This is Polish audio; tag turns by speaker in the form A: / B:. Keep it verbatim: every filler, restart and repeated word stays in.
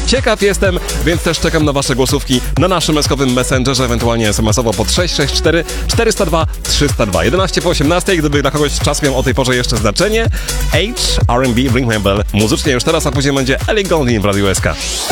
A: Ciekaw jestem, więc też czekam na wasze głosówki na naszym eskowym Messengerze, ewentualnie es em esowo pod sześć sześć cztery cztery zero dwa trzy zero dwa. jedenaście po osiemnastej, gdyby dla kogoś czas miał o tej porze jeszcze znaczenie. H, R and B, Ring My Bell, muzycznie już teraz, a później będzie Ellie Goulding w Radiu S K.